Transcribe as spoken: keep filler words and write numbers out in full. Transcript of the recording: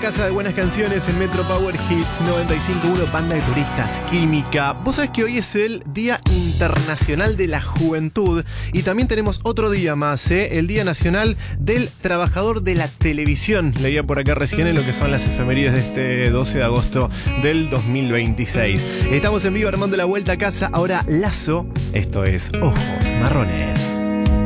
casa de buenas canciones en Metro Power Hits noventa y cinco punto uno, Banda de Turistas Química. Vos sabés que hoy es el Día Internacional de la Juventud y también tenemos otro día más, ¿eh? El Día Nacional del Trabajador de la Televisión. Leía por acá recién en lo que son las efemérides de este doce de agosto del dos mil veintiséis. Estamos en vivo armando la vuelta a casa. Ahora Lazo, esto es Ojos Marrones.